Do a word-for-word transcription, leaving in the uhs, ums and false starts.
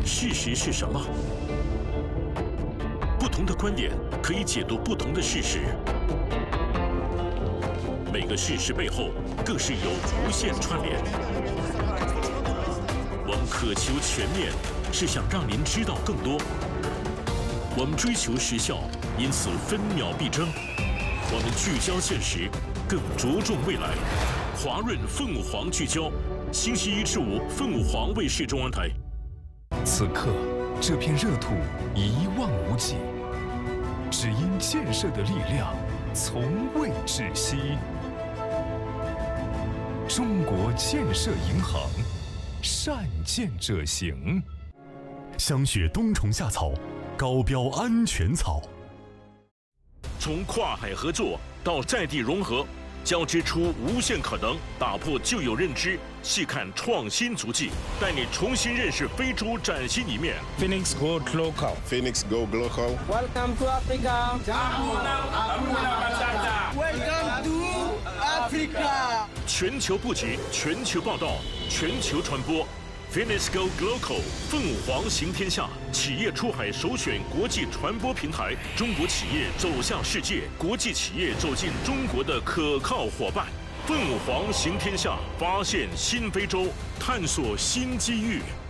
事实是什么？不同的观点可以解读不同的事实。每个事实背后更是有无限串联。我们渴求全面，是想让您知道更多。我们追求时效，因此分秒必争。我们聚焦现实，更着重未来。华润凤凰聚焦，星期一至五凤凰卫视中央台。 此刻，这片热土一望无际，只因建设的力量从未止息。中国建设银行，善建者行。 香雪冬虫夏草，高标安全草。 从跨海合作到在地融合，交织出无限可能，打破旧有认知，细看创新足迹，带你重新认識非洲崭新一面。 Phoenix Go Global. Phoenix Go Global. Welcome to Africa. Welcome to Africa. 全球布局，全球报道，全球传播。Phoenix Go Global 凤凰行天下，企业出海首选国际传播平台，中国企业走向世界，国际企业走进中国的可靠伙伴。凤凰行天下，发现新非洲，探索新机遇。